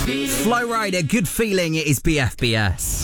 Flow Rider, Good Feeling, it is BFBS.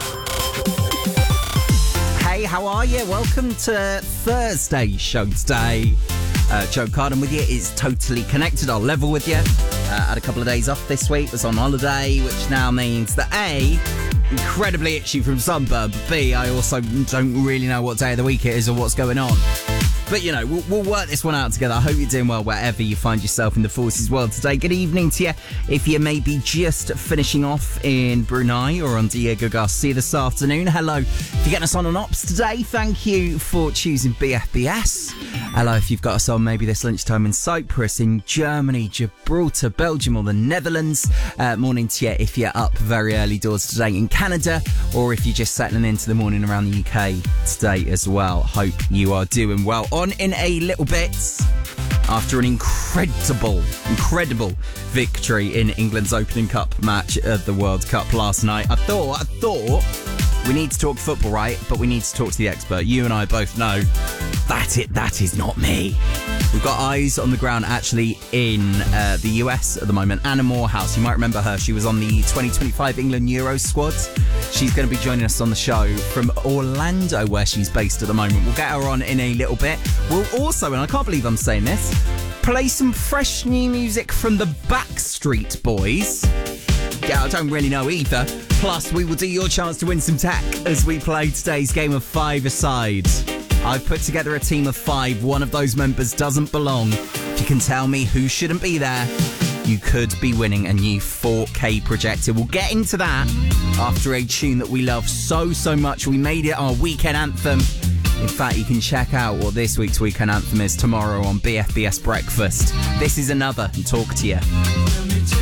Hey, how are you? Welcome to Thursday's show today. Joe Carden with you. It's Totally Connected. I'll level with you. Had a couple of days off this week, was on holiday, which now means that A, incredibly itchy from sunburn, but B, I also don't really know what day of the week it is or what's going on. But, you know, we'll work this one out together. I hope you're doing well wherever you find yourself in the forces world today. Good evening to you. If you may be just finishing off in Brunei or on Diego Garcia this afternoon, hello. If you're getting us on Ops today, thank you for choosing BFBS. Hello, if you've got us on maybe this lunchtime in Cyprus, in Germany, Gibraltar, Belgium or the Netherlands. Morning to you if you're up very early doors today in Canada, or if you're just settling into the morning around the UK today as well. Hope you are doing well. On in a little bit, after an incredible victory in England's opening cup match of the World Cup last night, I thought we need to talk football, right? But we need to talk to the expert. You and I both know that is not me. We've got eyes on the ground actually in the US at the moment. Anna Morehouse, you might remember her. She was on the 2025 England Euro squad. She's going to be joining us on the show from Orlando, where she's based at the moment. We'll get her on in a little bit. We'll also, and I can't believe I'm saying this, play some fresh new music from the Backstreet Boys. Yeah, I don't really know either. Plus, we will do your chance to win some tech as we play today's game of five-a-side. I've put together a team of 5. One of those members doesn't belong. If you can tell me who shouldn't be there, you could be winning a new 4K projector. We'll get into that after a tune that we love so much. We made it our weekend anthem. In fact, you can check out what this week's weekend anthem is tomorrow on BFBS Breakfast. This is Another and Talk to You.